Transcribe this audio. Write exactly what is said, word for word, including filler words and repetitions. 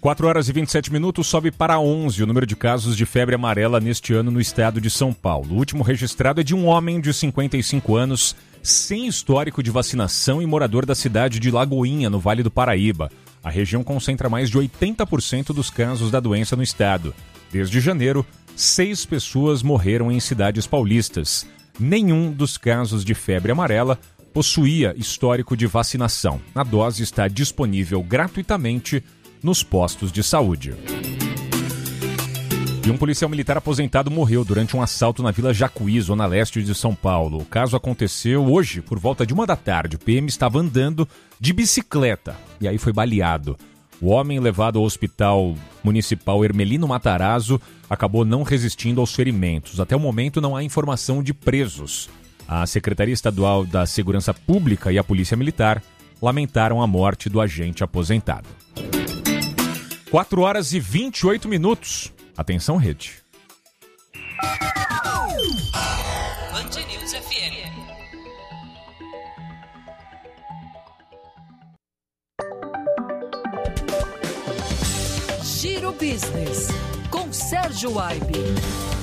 quatro horas e vinte e sete minutos, sobe para onze o número de casos de febre amarela neste ano no estado de São Paulo. O último registrado é de um homem de cinquenta e cinco anos, sem histórico de vacinação e morador da cidade de Lagoinha, no Vale do Paraíba. A região concentra mais de oitenta por cento dos casos da doença no estado. Desde janeiro, seis pessoas morreram em cidades paulistas. Nenhum dos casos de febre amarela possuía histórico de vacinação. A dose está disponível gratuitamente nos postos de saúde. E um policial militar aposentado morreu durante um assalto na Vila Jacuí, zona leste de São Paulo. O caso aconteceu hoje, por volta de uma da tarde. O P M estava andando de bicicleta e aí foi baleado. O homem, levado ao Hospital Municipal Hermelino Matarazzo, acabou não resistindo aos ferimentos. Até o momento não há informação de presos. A Secretaria Estadual da Segurança Pública e a Polícia Militar lamentaram a morte do agente aposentado. quatro horas e vinte e oito minutos. Atenção, rede. Band News F M. Giro Business, com Sérgio Aibe.